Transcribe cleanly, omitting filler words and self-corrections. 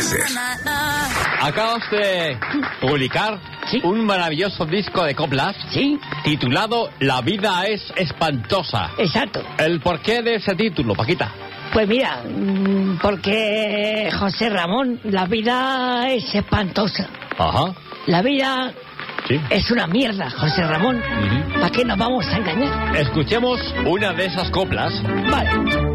ser. Acabas de publicar un maravilloso disco de coplas titulado La vida es espantosa. Exacto. ¿El porqué de ese título, Paquita? Pues mira, porque José Ramón, la vida es espantosa. Ajá. La vida Sí. es una mierda, José Ramón. ¿Para qué nos vamos a engañar? Escuchemos una de esas coplas. Vale.